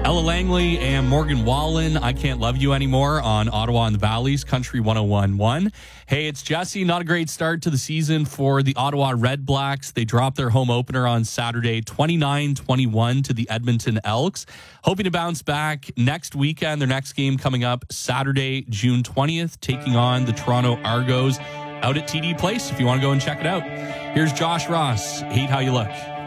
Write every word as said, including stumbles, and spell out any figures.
Ella Langley and Morgan Wallen, I Can't Love You Anymore on Ottawa and the Valley's Country one oh one point one. Hey, it's Jesse. Not a great start to the season for the Ottawa Red Blacks. They dropped their home opener on Saturday, twenty-nine twenty-one to the Edmonton Elks. Hoping to bounce back next weekend. Their next game coming up Saturday, June twentieth, taking on the Toronto Argos out at T D Place if you want to go and check it out. Here's Josh Ross. Hate How You Look.